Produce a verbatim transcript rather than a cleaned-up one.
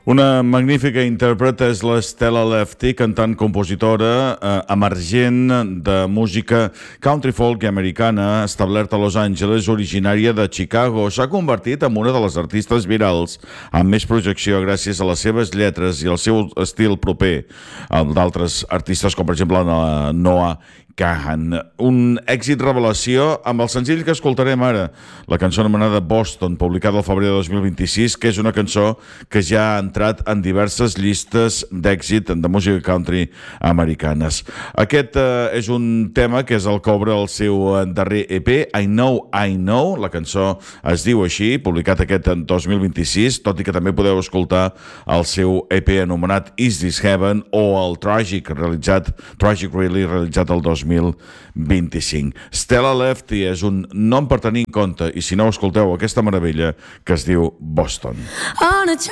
Una magnífica intèrpreta és la Stella Lefty, cantant compositora eh, emergent de música country folk i americana, establerta a Los Angeles, originària de Chicago. S'ha convertit en una de les artistes virals amb més projecció gràcies a les seves lletres i al seu estil proper al d'altres artistes com per exemple Noah Kahan. Un èxit revelació amb el senzill que escoltarem ara, la cançó anomenada Boston, publicada al febrer de dos mil vint-i-sis, que és una cançó que ja ha entrat en diverses llistes d'èxit de música country americanes. Aquest eh, és un tema que és el que obre el seu darrer E P, I Know, I Know. La cançó es diu així, publicat aquest en dos mil vint-i-sis, tot i que també podeu escoltar el seu E P anomenat Is This Heaven o el Tragic, realitzat, Tragic Really, realitzat el dos mil vint-i-cinc. Stella Lefty és un nom per tenir en compte, i si no escolteu aquesta meravella que es diu Boston. On a